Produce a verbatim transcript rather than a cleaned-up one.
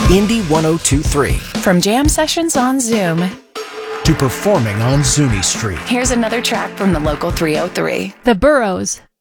Indy one oh two point three. From jam sessions on Zoom To performing on Zuni Street. Here's another track from the local three oh three. The Burrows.